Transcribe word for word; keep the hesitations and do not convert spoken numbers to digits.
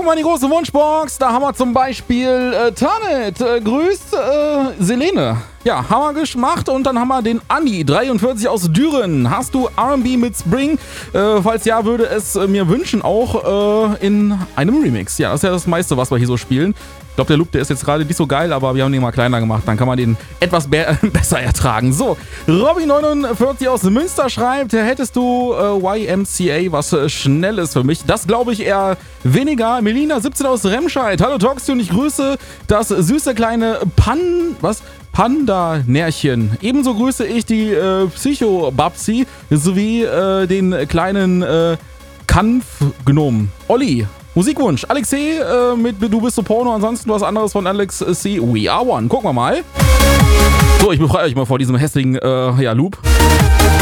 wir in die große Wunschbox. Da haben wir zum Beispiel äh, Tanet. Äh, grüßt äh, Selene. Ja, haben wir gemacht. Und dann haben wir den Andi, dreiundvierzig aus Düren. Hast du R and B mit Spring? Äh, falls ja, würde es äh, mir wünschen, auch äh, in einem Remix. Ja, das ist ja das meiste, was wir hier so spielen. Ich glaube, der Loop, der ist jetzt gerade nicht so geil, aber wir haben den mal kleiner gemacht. Dann kann man den etwas be- besser ertragen. So, Robby neunundvierzig aus Münster schreibt, hättest du äh, Y M C A was äh, Schnelles für mich? Das glaube ich eher weniger. Melina siebzehn aus Remscheid. Hallo Toxtune, ich grüße das süße kleine Pan... Was? Panda-Närchen. Ebenso grüße ich die äh, Psycho-Babsi sowie äh, den kleinen äh, Kampf-Gnom. Olli. Musikwunsch. Alexei äh, mit Du bist so Porno, ansonsten was anderes von Alex C. We Are One. Gucken wir mal. So, ich befreie euch mal vor diesem hässlichen äh, ja, Loop.